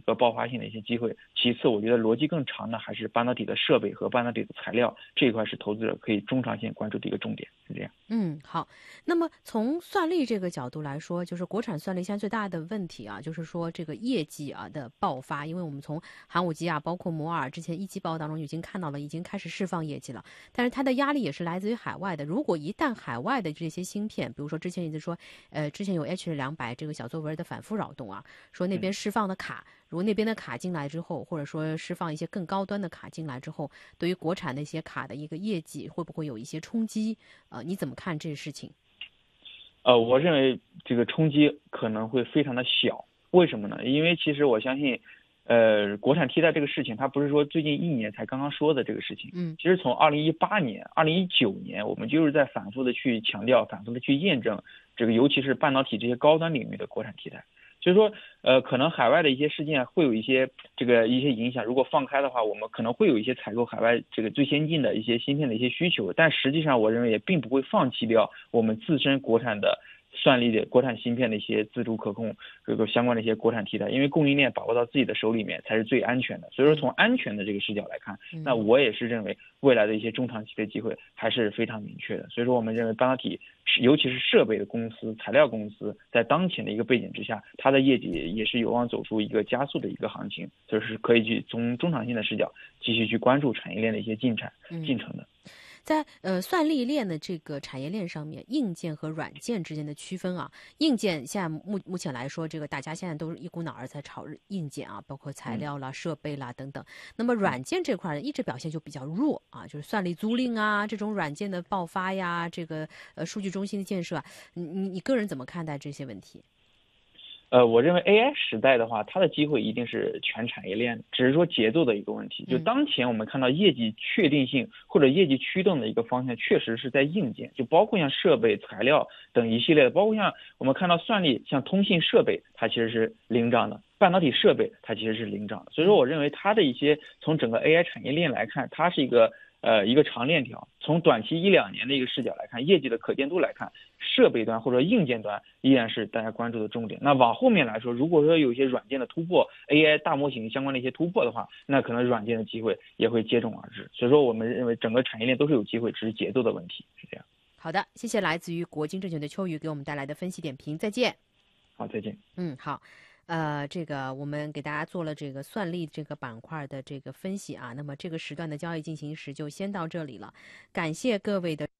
和爆发性的一些机会。其次，我觉得逻辑更长的还是半导体的设备和半导体的材料这一块是投资者可以中长线关注的一个重点，是这样。 好。那么从算力这个角度来说，就是国产算力现在最大的问题啊，就是说这个业绩的爆发，因为我们从寒武纪包括摩尔之前一季报当中已经看到了，已经开始释放业绩了，但是它的压力也是来自于海外的。如果一旦海外的这些芯片，比如说之前一直说，之前有 H200这个小作文的反复扰动说那边释放的卡，如果那边的卡进来之后，或者说释放一些更高端的卡进来之后，对于国产那些卡的一个业绩会不会有一些冲击？你怎么看这个事情？ 我认为这个冲击可能会非常的小。为什么呢？因为其实我相信，国产替代这个事情，它不是说最近1年才刚刚说的这个事情。其实从2018年、2019年，我们就是在反复的去强调、反复的去验证这个，尤其是半导体这些高端领域的国产替代。所以说，可能海外的一些事件会有一些影响。如果放开的话，我们可能会有一些采购海外这个最先进的一些芯片的一些需求，但实际上我认为也并不会放弃掉我们自身国产的算力的国产芯片的一些自主可控这个相关的一些国产替代，因为供应链把握到自己的手里面才是最安全的。所以说从安全的这个视角来看，那我也是认为未来的一些中长期的机会还是非常明确的。所以说我们认为半导体尤其是设备的公司、材料公司，在当前的一个背景之下，它的业绩也是有望走出一个加速的一个行情，就是可以去从中长线的视角继续去关注产业链的一些进程的。 在算力链的这个产业链上面，硬件和软件之间的区分硬件现在目前来说，这个大家现在都是一股脑儿在炒硬件包括材料啦、设备啦等等。那么软件这块一直表现就比较弱就是算力租赁这种软件的爆发呀，这个数据中心的建设你个人怎么看待这些问题？ 我认为 AI 时代的话，它的机会一定是全产业链，只是说节奏的一个问题。就当前我们看到业绩确定性或者业绩驱动的一个方向，确实是在硬件，就包括像设备、材料等一系列的，包括像我们看到算力，像通信设备，它其实是领涨的。半导体设备它其实是领涨的，所以说我认为它的一些从整个 AI 产业链来看，它是一个长链条。从短期1-2年的一个视角来看，业绩的可见度来看，设备端或者硬件端依然是大家关注的重点。那往后面来说，如果说有一些软件的突破 ，AI 大模型相关的一些突破的话，那可能软件的机会也会接踵而至。所以说我们认为整个产业链都是有机会，只是节奏的问题，是这样。 好的，谢谢来自于国金证券的秋雨给我们带来的分析点评，再见。 好，再见。 好。这个我们给大家做了这个算力这个板块的这个分析那么这个时段的交易进行时就先到这里了，感谢各位的